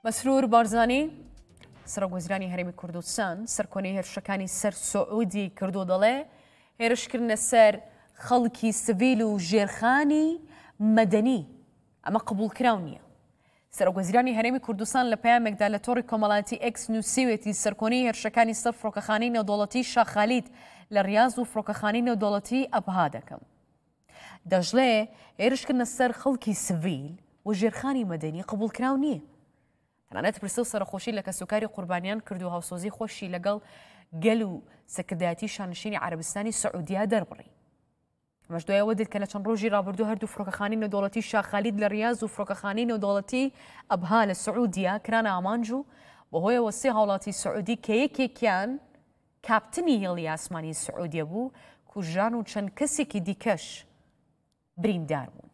مسرور بارزاني سەرۆکوەزیرانی هەرێمی کوردستان سەرکۆنەی هێرشەکانی سەر سعودی کردو دەڵێ هێرشکردنە سەر خەڵکی سڤیل و ژێرخانی مەدەنی ئەمە قبولکراو نییە. سەرۆکوەزیرانی هەرێمی کوردستان لە پەیامێکدا لە تۆڕی کۆمەڵایەتی ئێکس نووسیوێتی سەرکۆنەی هێرشەکانی سەر فڕۆکەخانەی نێودەوڵەتی شاخالید لە ریاض و فڕۆکەخانەی نێودەوڵەتی ئەبها دەکەم. دەژڵێ هێرشکردنە سەر خەڵکی سڤیل و ژێرخانی مەدەنی قبولکراو نییە. تەنانەت پرسە و سەرخۆشی لە کەسوکاری قوربانیان کرد و هاوسۆزی خۆشی لەگەڵ گەل و سەکردایەتی شانشینی عەرەبستانی سعودیا دەربڕی. ئەمەش دوایەوە دێت کە لە چەند ڕۆژی ڕابردوو هەردوو فڕۆکەخانەی نێودەوڵەتی شاخالید لە ریاض و فڕۆکەخانەی نێودەوڵەتی ئەبها لە سعودیا کرانە ئامانج و بەهۆیەوە سێ هاوڵاتی سعودی کە یەکێکیان کاپتنی هێڵی ئاسمانی سعودیە بوو کوژران و چەند کەسێکی دیکەش بریندار بوون.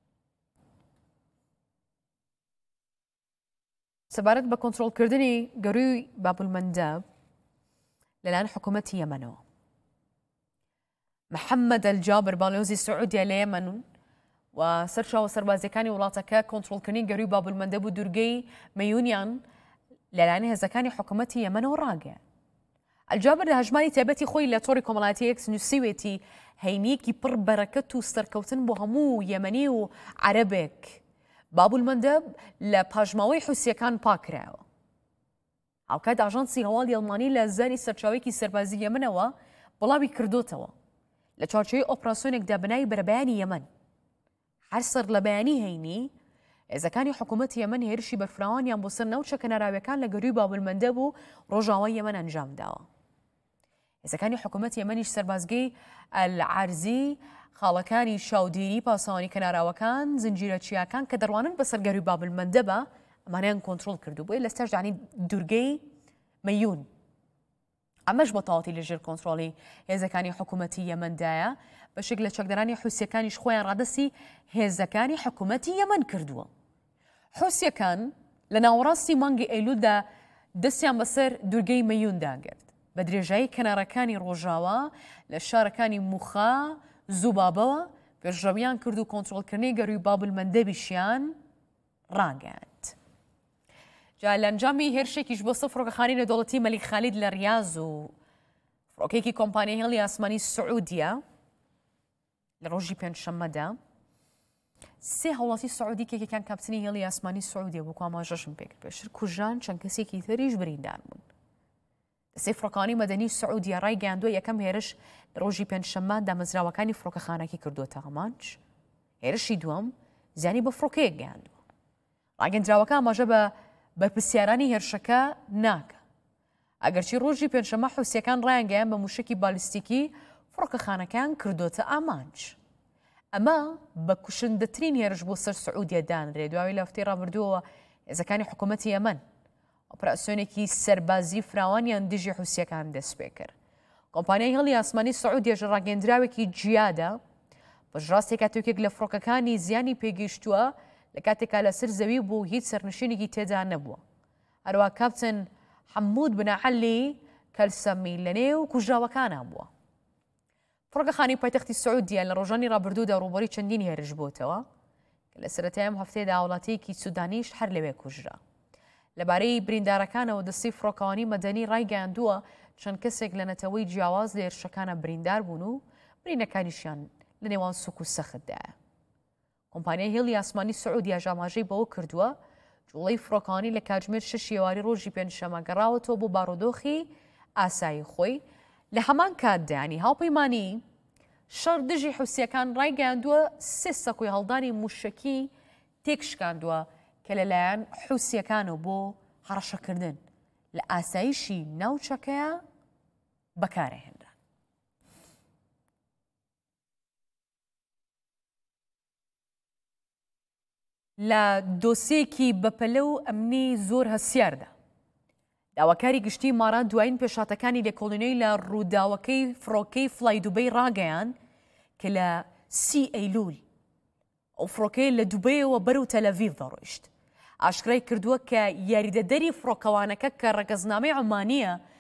سەبارەت بە کۆنتڕۆڵکردنی گەڕووی بابولمەندەب لەلایەن حکوومەتی یەمەنەوە. محەممەد ئەلجابر باڵێۆزی سعودیا لە یەمەن و سەرچاوە سەربازیەکانی وڵاتەکە کۆنتڕۆڵکردنی گەڕووی بابولمەندەب و دوورگەی مەیونیان لەلایەن هێزەکانی حکوومەتی یەمەنەوە ڕاگەیاند. ئەلجابر لە هەژماری تایبەتی خۆی لە تۆڕی کۆمەڵایەتی ئێکس نووسیوێتی هەینیەکی پڕ بەرەکەت و سەرکەوتن بۆ هەموو یەمەنی و عەرەبێک بابولمەندەب لە پاژماوەی حوسیەکان پاکرایەوە. هاوکات ئاژانسی هەواڵی ئەڵمانی لە زاری سەرچاوێکی سەربازی یەمەنەوە بڵاوی کردوتەوە لە چارچەوەی ئۆپراسیۆنێکدا بەناوی بەرەبەیانی یەمەن. هەر سەر لە بەیانی هەینی هێزەکانی حکوومەتی یەمەن هێرشی بەرفراوانیان بۆ سەر ناوچەکە ناراویەکان لە گەڕووی بابولمەندەب و ڕۆژاوای یەمەن ئەنجام داوە. هێزەکانی حکوومەتی یەمەنیش سەربازگەی ئەلعارزی خاڵەکانی شاودێری پاسەوانی کەناراوەکان زنجیرە چیاکان کە دەڕوانن بەسەر گەڕووی بابولمەندەبە ئەمانیان کۆنتڕۆڵ کردو بۆیە لەستاش دانی دوورگەی مەیون ئەمەش بە تەواوەتی لەژێر کۆنتڕۆڵی هێزەکانی حکوومەتی یەمەندایە بەشێک لە چەکدەرانی حوسیەکانیش خۆیان ڕادەسی هێزەکانی حکوومەتی یەمەن کردووە. حوسیەکان لە ناوەڕاستی مانگی ئەیلولدا دەستیان بەسەر دوورگەی مەیوندا گرت بە درێژایی کەنارەکانی ڕۆژاوە لە شارەکانی موخا زوبابەوە پێشڕەویان کرد و کۆنتڕۆڵکردنی گەڕووی بابولمەندەبیشیان ڕاگەاند. جا لە ئەنجامی هێرشێکیش بۆ سەر فڕۆکەخانەی نێودەوڵەتی مەلیک خالید لە ریاض و فڕۆکەیەکی کۆمپانیای هێڵی ئاسمانی سعودیا لە ڕۆژی پێنجشەممەدا سێ هاوڵاتی سعودی کێکێکیان کاپتنی هێڵی ئاسمانی سعودیا بوو ئاماژەشم پێکرد پێشتر کوژان چەند کەسێکی تریش بریندار بوون. سێ فڕۆکەخانەی مەدەنی سعودیا ڕایگەیاندووە یەکەم هێرش لە ڕۆژی پێنجشەممە دامەزراوەکانی فڕۆکەخانەکەی کردووەتە ئامانج. هێرشی دووەم زیانی بە فڕۆکەیەک گەیاندووە. ڕاگەندراوەکە ئاماژە بە بەرپرسیارانی هێرشەکە ناکە. ئەگەرچی ڕۆژی پێنجشەممە حوسیەکان ڕایانگەیان بە موشکی بالیستیکی فڕۆکەخانەکەیان کردوتە ئامانج. ئەمە بە کوشندەترین هێرش بۆ سەر سعودیا دانرێ دواوی لە هەفتەی ڕابردووەوە هێزەکانی حکوومەتی یەمەن ئۆپراسیۆنێکی سەربازی فراوانیان دژی حوسیەکان دەست پێ کرد. کۆمپانیای هێڵی ئاسمانی سعودیەش ڕاگەندراوێکی جیادا بەژڕاستی کاتێکێک لە فڕۆکەکانی زیانی پێگەیشتووە لە کاتێکا لەسەر زەوی بوو هیچ سەرنشینێکی تێدا نەبووە. هەروە کاپتن حەمود بنعەلی کەلسەمی لە نێو کوژراوەکانان بووە. فڕۆکەخانەی پایتەختی سعودیا لە ڕۆژانی ڕابردوودا ڕووبەری چەندین هێرش بووتەوە کە لە سەرەتایەم هەفتەیەدا وڵاتەیەکی سودانیش هەر لەوێ کوژرا. لەبارەی بریندارەکانەوە دەستی فڕۆکەوانی مەدەنی ڕایگەیاندووە چەند کەسێک لە نەتەوەی جیاواز لە هێرشەکانە بریندار بوون و برینەکانیشیان لە نێوان سوک و سەختدایە. کۆمپانیای هێڵی ئاسمانی سعودیا ژاماژەی بەوە کردووە جوڵەی فڕۆکەوانی لە کاتژمێر 6 ئێواری ڕۆژی پێنجشەممە گەڕاوەتەوە بۆ بارودۆخی ئاسایی خۆی. لە هەمان کاتدانی هاوپەیمانی شەڕ دژی حوسیەکان ڕایگەیاندووە سێ سەکوی هەڵدانی موشکی تێکشکاندووە کە لەلایەن حوسیەکانەوە بۆ هەڕەشەکردن لە ئاسایشی ناوچەکەیە بەکارەهێنران. لە دۆسیەکی بەپەلە و ئەمنی زۆر هەسیاردا داواکاری گشتی ماران دوایین پێشاتەکانی لێکۆڵینەوەی لە ڕووداوەکەی فڕۆکەی فڵای دوبەی ڕاگەیان کە لە 30 ئەیلول ئەو فڕۆکەی لە دوبەیەوە بەرەو تەلەڤیڤ دەڕۆیشت. ئاشکرای کردووە کە یاریدەدەری فڕۆکەوانەکە کە ڕەگەزنامەی عومانیە